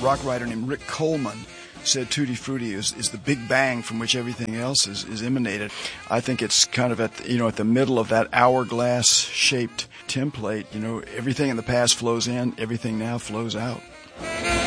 rock writer named Rick Coleman said Tutti Frutti is the big bang from which everything else is emanated. I think it's kind of at the middle of that hourglass-shaped template. Everything in the past flows in, everything now flows out.